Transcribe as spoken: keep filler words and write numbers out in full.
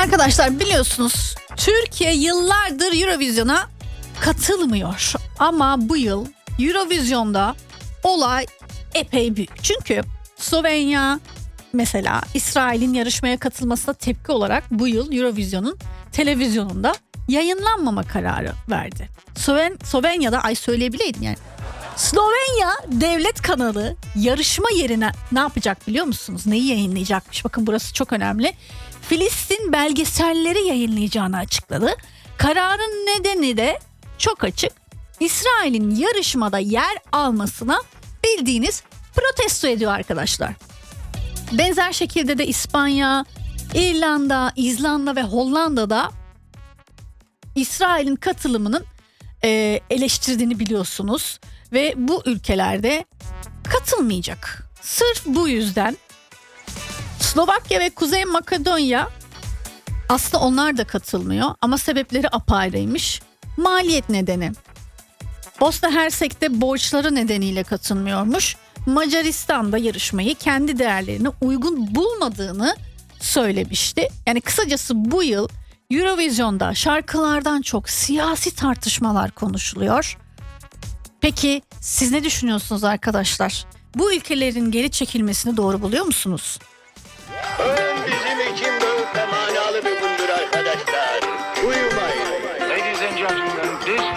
Arkadaşlar biliyorsunuz Türkiye yıllardır Eurovision'a katılmıyor. Ama bu yıl Eurovision'da olay epey büyük. Çünkü Slovenya mesela İsrail'in yarışmaya katılmasına tepki olarak bu yıl Eurovision'un televizyonunda yayınlanmama kararı verdi. Sloven, Slovenya'da ay söyleyebileydim yani. Slovenya devlet kanalı yarışma yerine ne yapacak biliyor musunuz? Neyi yayınlayacakmış? Bakın burası çok önemli. Filistin belgeselleri yayınlayacağını açıkladı. Kararın nedeni de çok açık. İsrail'in yarışmada yer almasına bildiğiniz protesto ediyor arkadaşlar. Benzer şekilde de İspanya, İrlanda, İzlanda ve Hollanda'da İsrail'in katılımının e, eleştirdiğini biliyorsunuz. Ve bu ülkelerde katılmayacak. Sırf bu yüzden Slovakya ve Kuzey Makedonya aslında onlar da katılmıyor ama sebepleri apayrıymış. Maliyet nedeni. Bosna Hersek'te borçları nedeniyle katılmıyormuş. Macaristan da yarışmayı kendi değerlerine uygun bulmadığını söylemişti. Yani kısacası bu yıl Eurovision'da şarkılardan çok siyasi tartışmalar konuşuluyor. Peki siz ne düşünüyorsunuz arkadaşlar? Bu ülkelerin geri çekilmesini doğru buluyor musunuz?